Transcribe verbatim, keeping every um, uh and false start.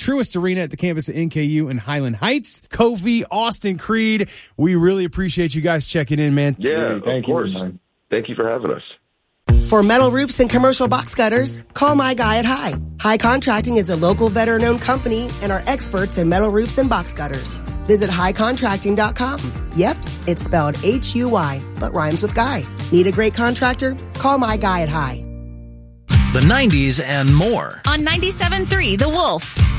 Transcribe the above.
Truist Arena at the campus of N K U in Highland Heights. Kofi, Austin Creed, we really appreciate you guys checking in, man. Yeah, Hey, thank of course. you, man. Thank you for having us. For metal roofs and commercial box gutters, call my guy at High. High Contracting is a local veteran-owned company and are experts in metal roofs and box gutters. Visit high contracting dot com. Yep, it's spelled H U Y, but rhymes with guy. Need a great contractor? Call my guy at High. The nineties and more. On ninety-seven point three The Wolf.